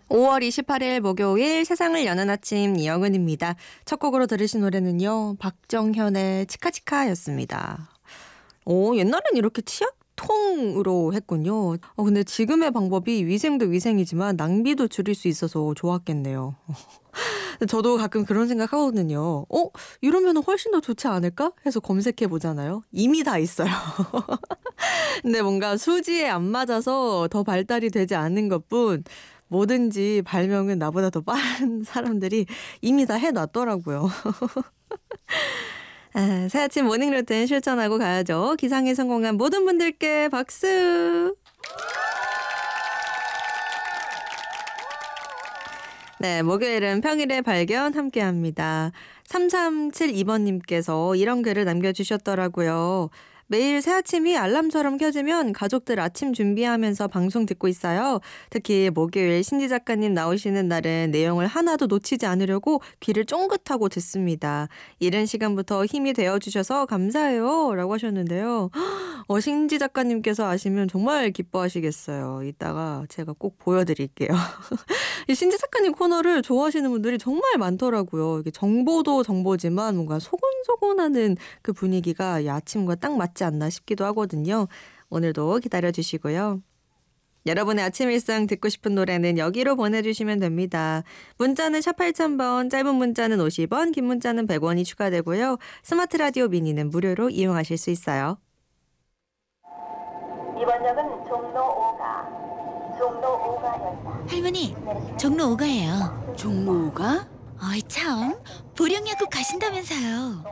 5월 28일 목요일 세상을 여는 아침 이영은입니다. 첫 곡으로 들으신 노래는요. 박정현의 치카치카였습니다. 옛날엔 이렇게 치약통으로 했군요. 근데 지금의 방법이 위생도 위생이지만 낭비도 줄일 수 있어서 좋았겠네요. 저도 가끔 그런 생각하거든요. 이러면 훨씬 더 좋지 않을까? 해서 검색해 보잖아요. 이미 다 있어요. 근데 뭔가 수지에 안 맞아서 더 발달이 되지 않는 것뿐 뭐든지 발명은 나보다 더 빠른 사람들이 이미 다 해놨더라고요. 새 아침 모닝 루틴 실천하고 가야죠. 기상에 성공한 모든 분들께 박수! 네, 목요일은 평일의 발견 함께합니다. 3372번님께서 이런 글을 남겨주셨더라고요. 매일 새아침이 알람처럼 켜지면 가족들 아침 준비하면서 방송 듣고 있어요. 특히 목요일 신지 작가님 나오시는 날은 내용을 하나도 놓치지 않으려고 귀를 쫑긋하고 듣습니다. 이른 시간부터 힘이 되어주셔서 감사해요. 라고 하셨는데요. 신지 작가님께서 아시면 정말 기뻐하시겠어요. 이따가 제가 꼭 보여드릴게요. 이 신지 작가님 코너를 좋아하시는 분들이 정말 많더라고요. 이게 정보도 정보지만 뭔가 소곤소곤하는 그 분위기가 이 아침과 딱 맞지 않나 싶기도 하거든요. 오늘도 기다려주시고요. 여러분의 아침 일상 듣고 싶은 노래는 여기로 보내주시면 됩니다. 문자는 샵 8000번, 짧은 문자는 50원, 긴 문자는 100원이 추가되고요. 스마트 라디오 미니는 무료로 이용하실 수 있어요. 이번 역은 종로 5가역이다. 할머니, 종로 5가예요. 종로 5가? 어이 참, 보령역국 가신다면서요.